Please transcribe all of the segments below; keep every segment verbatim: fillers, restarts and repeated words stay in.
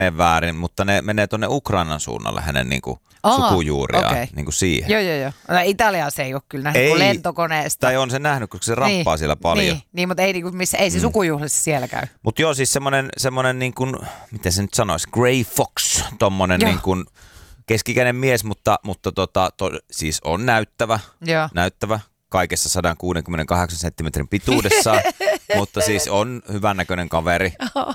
väärin, mutta ne menee tuonne Ukrainan suunnalle hänen niinku sukujuuriaan okay. niinku siihen. Joo, joo, joo. No, Italiaa se ei ole kyllä nähnyt lentokoneesta. Tai on se nähnyt, koska se ramppaa niin, siellä paljon. Niin, niin mutta ei, niinku, missä, ei se mm. sukujuhlissa siellä käy. Mutta joo, siis semmoinen, semmoinen niin kuin, miten se nyt sanoisi, Grey Fox, tommonen niin kuin keskikäinen mies, mutta, mutta tota, to, siis on näyttävä, joo. näyttävä kaikessa sata kuusikymmentäkahdeksan senttimetrin pituudessaan, mutta siis on hyvännäköinen kaveri.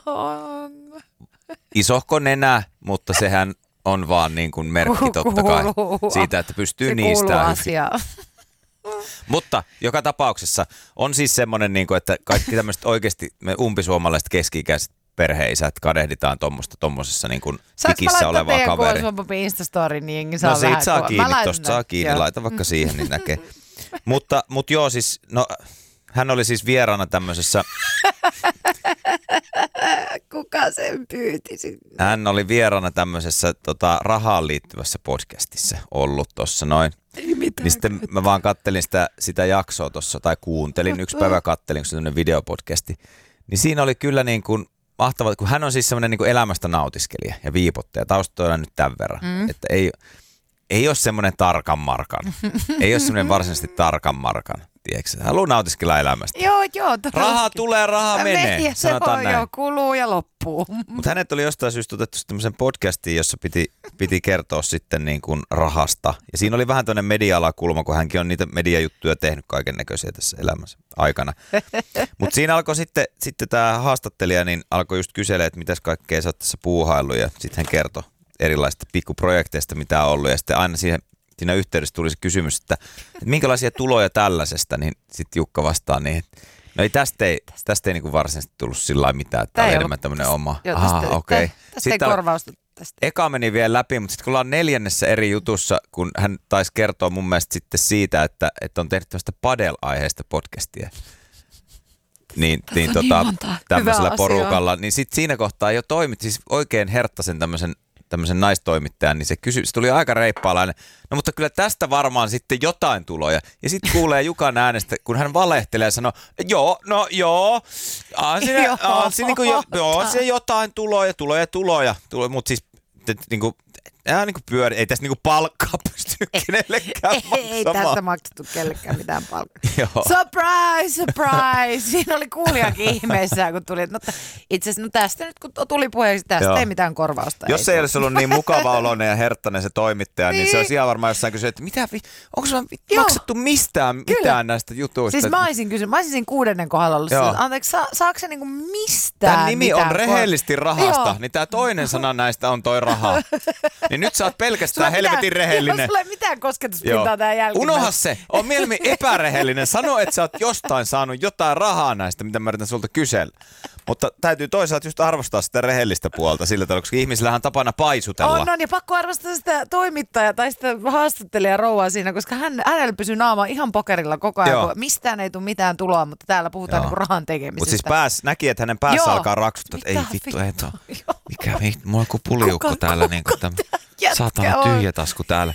Isohko nenä, mutta sehän on vaan niin kuin merkki totta kai siitä, että pystyy niistämään. Mutta joka tapauksessa on siis semmoinen, niin kuin, että kaikki tämmöiset oikeasti me umpisuomalaiset keski-ikäiset perheisät kadehditaan tuommoista tuommoisessa niin kuin tikissä olevaa kaveria. Saanko mä laittaa Instastorin, niin saa no siitä saa ko- kiinni, tosta saa kiinni, joo. Laita vaikka siihen, niin näkee. mutta, mutta joo siis, no hän oli siis vieraana tämmöisessä... Kuka sen pyyti? Hän oli vieraana tämmöisessä tota, rahaan liittyvässä podcastissa ollut tuossa noin. Ei mitään. Niin sitten mä vaan kattelin sitä, sitä jaksoa tuossa, tai kuuntelin, yksi päivä kattelin, kun se tämmöinen videopodcasti. Niin siinä oli kyllä niin kuin mahtavaa, kun hän on siis semmoinen niin kuin elämästä nautiskelija ja viipottaja. Taustoilla nyt tämän verran, mm. että ei, ei ole semmoinen tarkan markan. Ei ole semmoinen varsinaisesti tarkan markan. Tiedätkö? Haluaa nautiskella elämästä. Joo, joo. Raha tulee, raha menee. Ja se on jo, kuluu ja loppuu. Mutta hänet oli jostain syystä otettu tämmöisen podcastiin, jossa piti, piti kertoa sitten niin kuin rahasta. Ja siinä oli vähän tämmöinen media-alakulma, kun hänkin on niitä mediajuttuja tehnyt kaiken näköisiä tässä elämässä aikana. Mutta siinä alkoi sitten, sitten tämä haastattelija, niin alkoi just kyselemään, että mitäs kaikkea sä oot tässä puuhaillut. Ja sitten hän kertoi erilaisista pikkuprojekteista, mitä on ollut. Ja sitten aina siihen... Siinä yhteydessä tuli se kysymys, että, että minkälaisia tuloja tällaisesta, niin sitten Jukka vastaa niin, että no ei tästä ei, tästä ei niin kuin varsinaisesti tullut sillä lailla mitään, että tämä oli enemmän tämmöinen oma. Joo, tästä, Aha, okay. tästä ei korvausta tästä. Eka meni vielä läpi, mutta sitten kun ollaan neljännessä eri jutussa, kun hän taisi kertoa mun mielestä sitten siitä, että, että on tehnyt tämmöistä padel-aiheista podcastia. Niin, niin tota, niin tämmöisellä porukalla, niin sitten siinä kohtaa jo toimit, siis oikein herttaisen tämmöisen tämmöisen naistoimittajan, niin se, kysy, se tuli aika reippaalainen. No mutta kyllä tästä varmaan sitten jotain tuloja. Ja sitten kuulee Jukan äänestä, kun hän valehtelee ja sanoo, joo, no joo, aa, siinä, joo. Aa, siinä, niin kuin, jo, joo, se jotain tuloja, tuloja, tuloja, tuloja. Mutta siis niin kuin, ihan niin kuin pyöri, ei tästä niin kuin palkkaa pystynyt kenellekään maksamaan. Ei tästä maksettu kellekään mitään palkkaa. Surprise, surprise! Siinä oli kuulijakin ihmeissään, kun tuli. No, itse asiassa no tästä nyt, kun tuli puheeksi, tästä joo. Ei mitään korvausta. Jos ei, ei olisi ollut niin mukava oloinen ja herttainen se toimittaja, niin, niin se olisi ihan varmaan jossain kysynyt, että mitä, onko sulla maksettu mistään mitään Kyllä. näistä jutuista? Siis mä olisin kysynyt, mä olisin siinä kuudennen kohdalla ollut sillä, anteeksi, sa, saako se niinku mistään Tämän nimi on rehellisesti kor- rahasta, joo. niin tämä toinen sana näistä on toi raha. Niin nyt sä oot pelkästään helvetin mitään, rehellinen. Joo, sulla ei mitään kosketuspintaa tää jälkeen. Unoha se. On mieluummin epärehellinen. Sano, että sä oot jostain saanut jotain rahaa näistä, mitä mä yritän sulta kysellä. Mutta täytyy toisaalta just arvostaa sitä rehellistä puolta sillä tavalla, koska ihmisillähän on tapana paisutella. On, on, ja pakko arvostaa sitä toimittajaa tai sitä haastattelijaa rouvaa siinä, koska hän, hänellä pysyy naama ihan pokerilla koko ajan. Joo. Mistään ei tule mitään tuloa, mutta täällä puhutaan niinku rahan tekemisestä. Mutta siis pääs, näki, että hänen päässä Joo. alkaa raksuttaa, että ei vittu, ei tuo. Mikä vittu, mulla on kuin puliukko kuka, täällä. Niin kuin saatana tyhjä tasku täällä.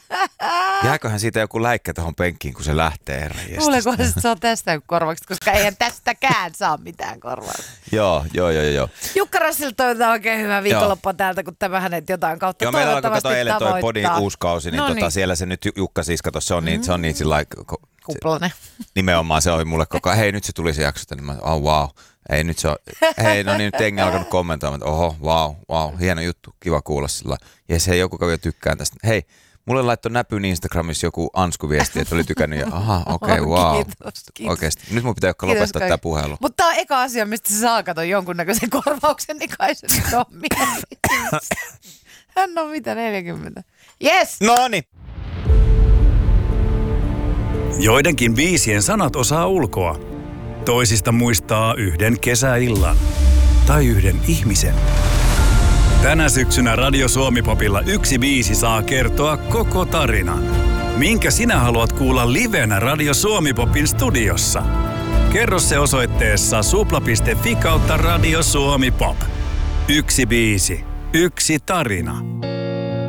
Jääköhän siitä joku läikkä tuohon penkkiin, kun se lähtee herranjestas. Luulenko, että saa tästä korvaukset, koska eihän tästäkään saa mitään korvausta. Joo, joo, joo, joo. Jukka Rassil toivotaan oikein hyvää viikonloppua täältä, kun tämä hänet jotain kautta joo, toivottavasti tavoittaa. Joo, meillä alkoi kato eilen toi podin uusi kausi, niin, no tota, niin. siellä se nyt Jukka siis, kato, se on niin, mm. se on niin sillä lailla. Kuplanen. Nimenomaan se oli mulle koko ajan, hei nyt se tuli se jakso, niin mä oh wow. Ei nyt se on, hei no niin nyt jengi alkanut kommentoimaan, että oho, wow, wow, hieno juttu, kiva kuulla sillä. Ja se joku kävi jo tykkään tästä. Hei, mulle laittoi näpyn Instagramissa joku Ansku-viesti, että oli tykännyt ja aha, okei, okay, wow. Kiitos, kiitos. Oikeesti. Nyt mun pitää jotka lopettaa tää puhelu. Mutta tää on eka asia, mistä sä saa katsoa jonkunnäköisen korvauksen, niin kai se nyt on mielessä. Hän on mitä, neljäkymmentä. Yes! Noniin. Joidenkin biisien sanat osaa ulkoa. Toisista muistaa yhden kesäillan tai yhden ihmisen. Tänä syksynä Radio Suomi-popilla yksi biisi saa kertoa koko tarinan. Minkä sinä haluat kuulla livenä Radio Suomi-popin studiossa? Kerro se osoitteessa supla piste fi kautta Radio Suomi Pop. Yksi biisi, yksi tarina.